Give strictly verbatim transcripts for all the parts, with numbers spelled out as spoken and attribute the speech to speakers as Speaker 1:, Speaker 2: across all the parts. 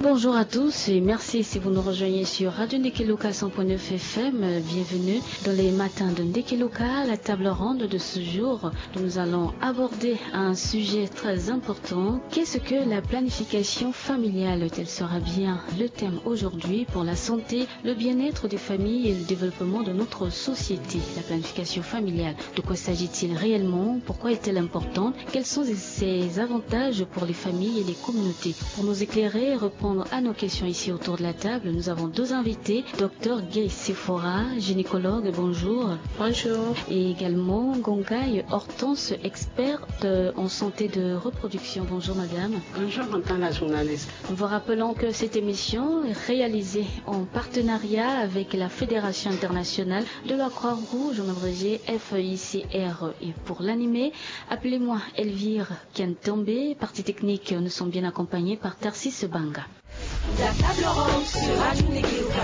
Speaker 1: Bonjour à tous et merci si vous nous rejoignez sur Radio Ndekeloka cent point neuf F M. Bienvenue dans les matins de Ndekeloka, la table ronde de ce jour. Nous allons aborder un sujet très important. Qu'est-ce que la planification familiale? Tel sera bien le thème aujourd'hui pour la santé, le bien-être des familles et le développement de notre société. La planification familiale, de quoi s'agit-il réellement? Pourquoi est-elle importante? Quels sont ses avantages pour les familles et les communautés? Pour nous éclairer et répondre à nos questions ici autour de la table, nous avons deux invités. Docteur Gay Sephora, gynécologue, bonjour.
Speaker 2: Bonjour.
Speaker 1: Et également Ngongai Hortense, experte en santé de reproduction. Bonjour madame.
Speaker 2: Bonjour madame la journaliste.
Speaker 1: Nous vous rappelons que cette émission est réalisée en partenariat avec la Fédération internationale de la Croix-Rouge, en abrégé F I C R. Et pour l'animer, appelez-moi Elvire Kiantombe. Partie technique, nous sommes bien accompagnés par Tarsis Banga.
Speaker 3: La table ronde sur Radio Ndekeloka.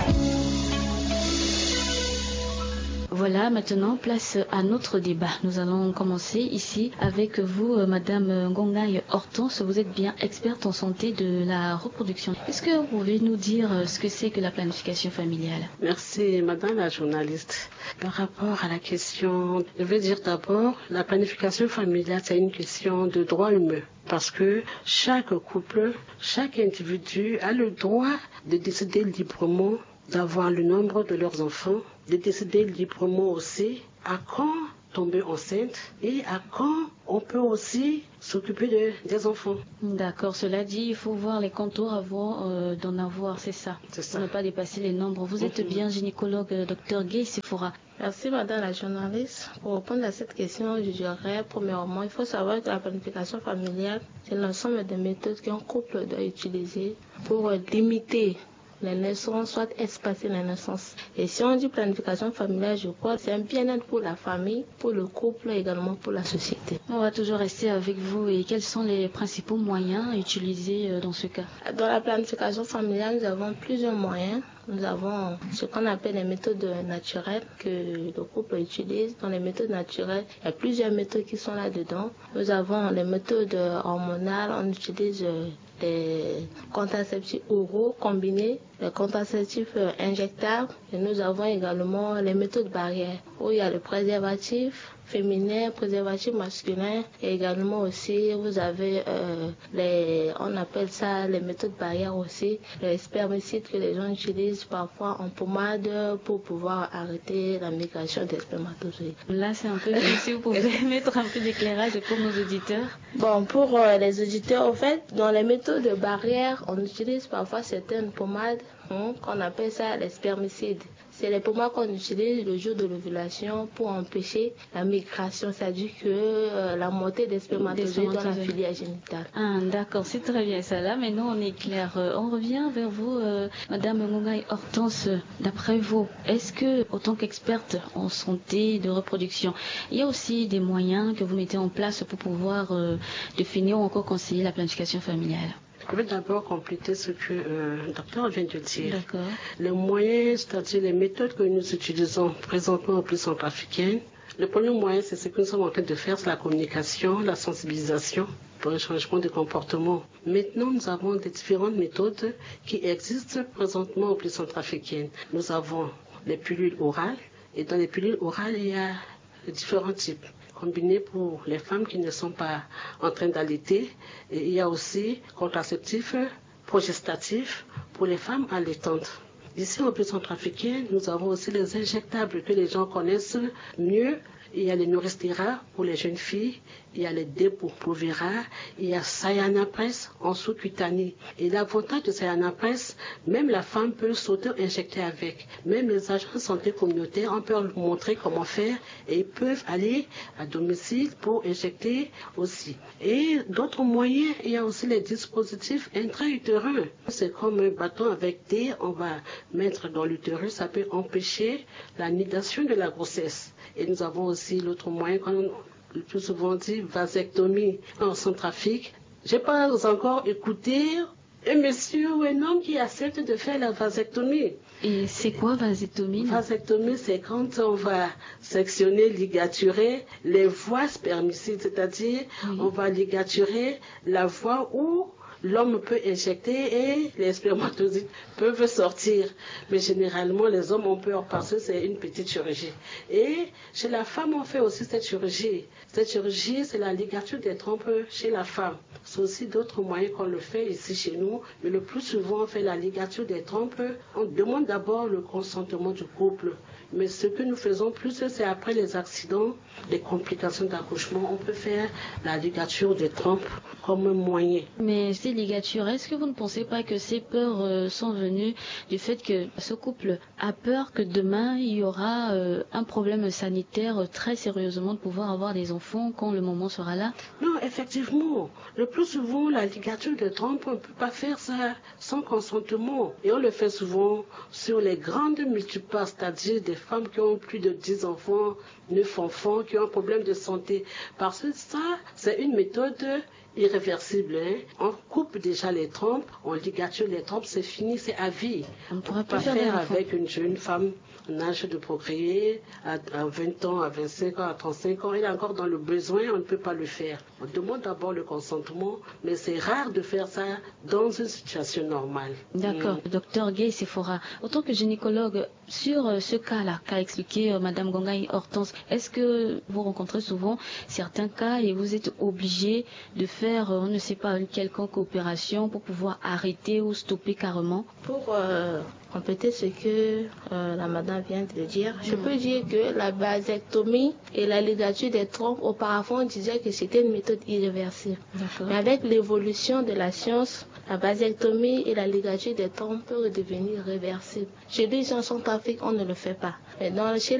Speaker 1: Voilà, maintenant, place à notre débat. Nous allons commencer ici avec vous, Madame Ngongai Hortense. Vous êtes bien experte en santé de la reproduction. Est-ce que vous pouvez nous dire ce que c'est que la planification familiale?
Speaker 2: Merci Madame la journaliste. Par rapport à la question, je veux dire d'abord, la planification familiale, c'est une question de droit humain. Parce que chaque couple, chaque individu a le droit de décider librement d'avoir le nombre de leurs enfants, de décider librement aussi à quand tomber enceinte et à quand on peut aussi s'occuper de, des enfants.
Speaker 1: D'accord, cela dit, il faut voir les contours avant euh, d'en avoir, c'est ça.
Speaker 2: C'est ça.
Speaker 1: Pour ne pas dépasser les nombres. Vous êtes
Speaker 2: Mm-hmm.
Speaker 1: bien gynécologue, docteur Gay Sephora.
Speaker 4: Merci madame la journaliste. Pour répondre à cette question, je dirais premièrement, il faut savoir que la planification familiale, c'est l'ensemble des méthodes qu'un couple doit utiliser pour limiter les naissances, soit espacer les naissances. Et si on dit planification familiale, je crois que c'est un bien-être pour la famille, pour le couple et également pour la société.
Speaker 1: On va toujours rester avec vous. Et quels sont les principaux moyens utilisés dans ce cas?
Speaker 4: Dans la planification familiale, nous avons plusieurs moyens. Nous avons ce qu'on appelle les méthodes naturelles que le couple utilise. Dans les méthodes naturelles, il y a plusieurs méthodes qui sont là-dedans. Nous avons les méthodes hormonales, on utilise les contraceptifs oraux combinés, les contraceptifs injectables. Et nous avons également les méthodes barrières, où il y a le préservatif féminin, préservatif masculin, et également aussi vous avez euh, les, on appelle ça les méthodes barrières aussi, les spermicides que les gens utilisent parfois en pommade pour pouvoir arrêter la migration des spermatozoïdes.
Speaker 1: Là c'est un peu difficile, vous pouvez mettre un peu d'éclairage pour nos auditeurs.
Speaker 4: Bon, pour euh, les auditeurs, en fait, dans les méthodes barrières, on utilise parfois certaines pommades hein, qu'on appelle ça les spermicides. C'est les pommades qu'on utilise le jour de l'ovulation pour empêcher la migration, c'est-à-dire que euh, la montée des spermatozoïdes dans la filière génitale.
Speaker 1: Ah, d'accord, c'est très bien ça là. Maintenant, on est clair. Euh, on revient vers vous, euh, Madame Ngongai Hortense. D'après vous, est-ce que, en tant qu'experte en santé de reproduction, il y a aussi des moyens que vous mettez en place pour pouvoir euh, définir ou encore conseiller la planification familiale?
Speaker 2: Je vais d'abord compléter ce que euh, le docteur vient de dire.
Speaker 1: D'accord.
Speaker 2: Les moyens, c'est-à-dire les méthodes que nous utilisons présentement au plus centrafricaine, le premier moyen, c'est ce que nous sommes en train de faire, c'est la communication, la sensibilisation pour un changement de comportement. Maintenant, nous avons des différentes méthodes qui existent présentement au plus centrafricaine. Nous avons les pilules orales, et dans les pilules orales, il y a différents types. Combinés pour les femmes qui ne sont pas en train d'allaiter. Et il y a aussi contraceptifs progestatifs pour les femmes allaitantes. Ici, au pays centrafricain, nous avons aussi les injectables que les gens connaissent mieux. Il y a les Nouristera pour les jeunes filles, il y a les Depo-Provera, il y a Sayanapress en sous-cutané. Et l'avantage de Sayanapress, même la femme peut s'auto-injecter avec. Même les agents de santé communautaire, on peut leur montrer comment faire et ils peuvent aller à domicile pour injecter aussi. Et d'autres moyens, il y a aussi les dispositifs intra-utérins. C'est comme un bâton avec thé, on va mettre dans l'utérus, ça peut empêcher la nidation de la grossesse. Et nous avons aussi l'autre moyen, comme le plus souvent dit, vasectomie en Centrafrique. Je n'ai pas encore écouté un monsieur ou un homme qui accepte de faire la vasectomie.
Speaker 1: Et c'est quoi vasectomie?
Speaker 2: Vasectomie, c'est quand on va sectionner, ligaturer les voies spermicides, c'est-à-dire oui. on va ligaturer la voie où l'homme peut injecter et les spermatozoïdes peuvent sortir. Mais généralement, les hommes ont peur parce que c'est une petite chirurgie. Et chez la femme, on fait aussi cette chirurgie. Cette chirurgie, c'est la ligature des trompes chez la femme. C'est aussi d'autres moyens qu'on le fait ici chez nous. Mais le plus souvent, on fait la ligature des trompes. On demande d'abord le consentement du couple. Mais ce que nous faisons plus, c'est après les accidents, les complications d'accouchement, on peut faire la ligature des trompes comme un moyen.
Speaker 1: Mais ces ligatures, est-ce que vous ne pensez pas que ces peurs euh, sont venues du fait que ce couple a peur que demain il y aura euh, un problème sanitaire très sérieusement de pouvoir avoir des enfants quand le moment sera là?
Speaker 2: Non, effectivement. Le plus souvent, la ligature des trompes, on ne peut pas faire ça sans consentement. Et on le fait souvent sur les grandes multiples, c'est-à-dire des femmes qui ont plus de dix enfants, neuf enfants, qui ont un problème de santé. Parce que ça, c'est une méthode irréversible. Hein? On coupe déjà les trompes, on ligature les trompes, c'est fini, c'est à vie.
Speaker 1: On ne pourra
Speaker 2: peut pas
Speaker 1: faire,
Speaker 2: faire avec une jeune femme en âge de procréer, à, à vingt ans, à vingt-cinq ans, à trente-cinq ans, elle est encore dans le besoin, on ne peut pas le faire. On demande d'abord le consentement, mais c'est rare de faire ça dans une situation normale.
Speaker 1: D'accord.
Speaker 2: Mm.
Speaker 1: Docteur Gay Sephora, en tant que gynécologue, sur euh, ce cas-là qu'a expliqué euh, Madame Gongaï Hortense, est-ce que vous rencontrez souvent certains cas et vous êtes obligé de faire, euh, on ne sait pas, une quelconque opération pour pouvoir arrêter ou stopper carrément?
Speaker 4: Pour euh, compléter ce que euh, la madame vient de dire, je peux dire que la vasectomie et la ligature des trompes, auparavant on disait que c'était une méthode irréversible. Mais avec l'évolution de la science, la vasectomie et la ligature des trompes peuvent devenir réversibles. Chez les gens en Centrafrique, on ne le fait pas. Mais dans, chez